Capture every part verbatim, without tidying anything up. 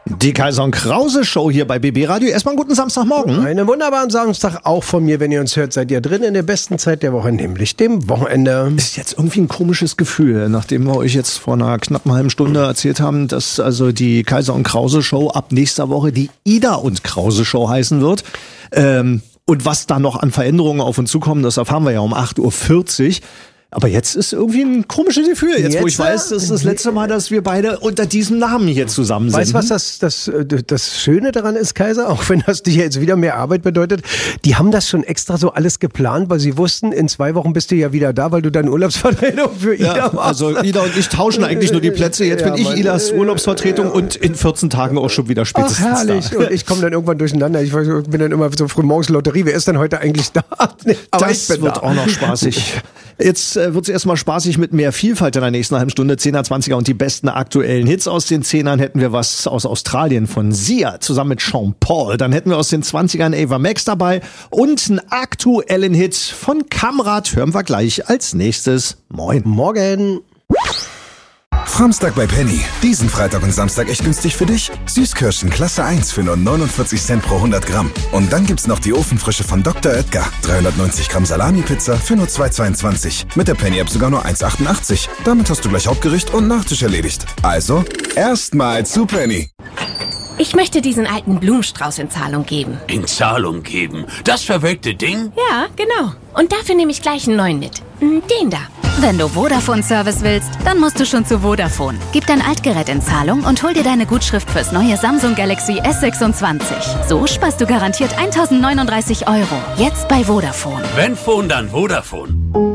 Die Kaiser und Krause Show hier bei B B Radio. Erstmal einen guten Samstagmorgen. Einen wunderbaren Samstag auch von mir. Wenn ihr uns hört, seid ihr drin in der besten Zeit der Woche, nämlich dem Wochenende. Ist jetzt irgendwie ein komisches Gefühl, nachdem wir euch jetzt vor einer knappen halben Stunde erzählt haben, dass also die Kaiser und Krause Show ab nächster Woche die Ida und Krause Show heißen wird. Ähm, und was da noch an Veränderungen auf uns zukommen, das erfahren wir ja um acht Uhr vierzig. Aber jetzt ist irgendwie ein komisches Gefühl, jetzt, jetzt wo ich weiß, das ist das letzte Mal, dass wir beide unter diesem Namen hier zusammen sind. Weißt du, was das, das, das Schöne daran ist, Kaiser? Auch wenn das dir jetzt wieder mehr Arbeit bedeutet. Die haben das schon extra so alles geplant, weil sie wussten, in zwei Wochen bist du ja wieder da, weil du deine Urlaubsvertretung für Ida ja, machst. Also Ida und ich tauschen eigentlich nur die Plätze. Jetzt ja, bin ich Idas Urlaubsvertretung ja. und in vierzehn Tagen auch schon wieder spätestens Ach, herrlich. da. Und ich komme dann irgendwann durcheinander. Ich bin dann immer so früh morgens Lotterie. Wer ist denn heute eigentlich da? Aber das wird da. auch noch spaßig. Jetzt äh, wird es erstmal spaßig mit mehr Vielfalt in der nächsten halben Stunde. Zehner, Zwanziger und die besten aktuellen Hits aus den Zehnern. Hätten wir was aus Australien von Sia zusammen mit Sean Paul. Dann hätten wir aus den Zwanzigern Ava Max dabei und einen aktuellen Hit von Kamrat. Hören wir gleich als nächstes. Moin. Morgen. Samstag bei Penny. Diesen Freitag und Samstag echt günstig für dich. Süßkirschen Klasse eins für nur neunundvierzig Cent pro hundert Gramm. Und dann gibt's noch die Ofenfrische von Doktor Oetker. dreihundertneunzig Gramm Salami-Pizza für nur zwei Euro zweiundzwanzig. Mit der Penny-App sogar nur eins Euro achtundachtzig. Damit hast du gleich Hauptgericht und Nachtisch erledigt. Also, erstmal zu Penny. Ich möchte diesen alten Blumenstrauß in Zahlung geben. In Zahlung geben? Das verwelkte Ding? Ja, genau. Und dafür nehme ich gleich einen neuen mit. Den da. Wenn du Vodafone-Service willst, dann musst du schon zu Vodafone. Gib dein Altgerät in Zahlung und hol dir deine Gutschrift fürs neue Samsung Galaxy S sechsundzwanzig. So sparst du garantiert eintausendneununddreißig Euro. Jetzt bei Vodafone. Wenn Phone, dann Vodafone.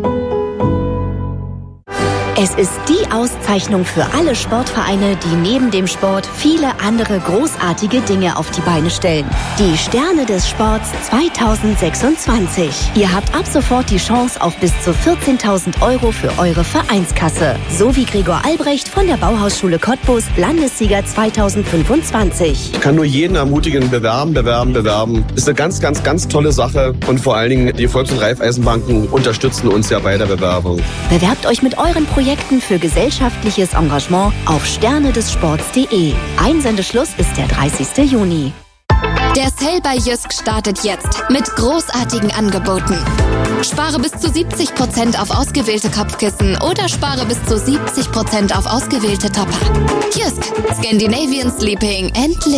Es ist die Auszeichnung für alle Sportvereine, die neben dem Sport viele andere großartige Dinge auf die Beine stellen. Die Sterne des Sports zweitausendsechsundzwanzig. Ihr habt ab sofort die Chance auf bis zu vierzehntausend Euro für eure Vereinskasse. So wie Gregor Albrecht von der Bauhausschule Cottbus, Landessieger zweitausendfünfundzwanzig. Ich kann nur jeden ermutigen, bewerben, bewerben, bewerben. Ist eine ganz, ganz, ganz tolle Sache. Und vor allen Dingen, die Volks- und Raiffeisenbanken unterstützen uns ja bei der Bewerbung. Bewerbt euch mit euren Projekten für gesellschaftliches Engagement auf sterne des sports punkt de. Einsendeschluss ist der dreißigster Juni. Der Sale bei Jysk startet jetzt mit großartigen Angeboten. Spare bis zu siebzig Prozent auf ausgewählte Kopfkissen oder spare bis zu siebzig Prozent auf ausgewählte Topper. Jysk, Scandinavian Sleeping and Living.